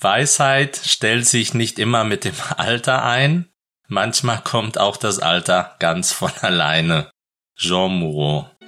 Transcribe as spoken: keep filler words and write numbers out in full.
Weisheit stellt sich nicht immer mit dem Alter ein. Manchmal kommt auch das Alter ganz von alleine. Jean Moreau.